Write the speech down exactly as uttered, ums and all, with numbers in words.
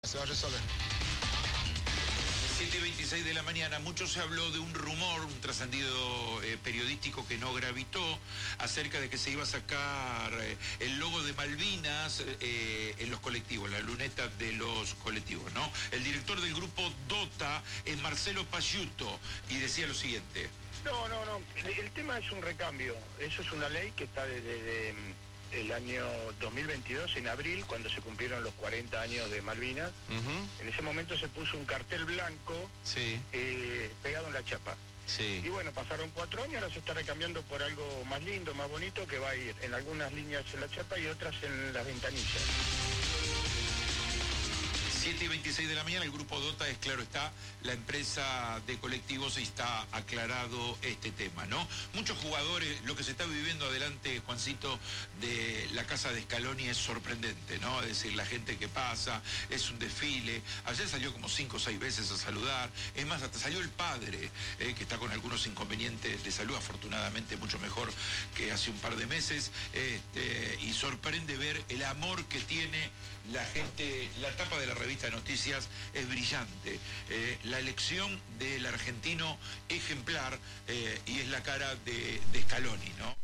Se va a resolver. siete y veintiséis de la mañana, mucho se habló de un rumor, un trascendido eh, periodístico que no gravitó, acerca de que se iba a sacar eh, el logo de Malvinas eh, en los colectivos, la luneta de los colectivos, ¿no? El director del grupo DOTA es Marcelo Payuto y decía lo siguiente. No, no, no, el tema es un recambio, eso es una ley que está desde... De, de, el año dos mil veintidós, en abril, cuando se cumplieron los cuarenta años de Malvinas. Uh-huh. En ese momento se puso un cartel blanco sí. eh, pegado en la chapa. Sí. Y bueno, pasaron cuatro años, ahora se está recambiando por algo más lindo, más bonito, que va a ir en algunas líneas en la chapa y otras en las ventanillas. siete y veintiséis de la mañana, el grupo DOTA es, claro está, la empresa de colectivos, y está aclarado este tema, ¿no? Muchos jugadores, lo que se está viviendo adelante, Juancito, de la casa de Scaloni es sorprendente, ¿no? Es decir, la gente que pasa, es un desfile. Ayer salió como cinco o seis veces a saludar. Es más, hasta salió el padre, eh, que está con algunos inconvenientes de salud, afortunadamente mucho mejor que hace un par de meses, este, y sorprende ver el amor que tiene la gente. La tapa de la revista de noticias es brillante. Eh, la elección del argentino ejemplar, eh, y es la cara de, de Scaloni, ¿no?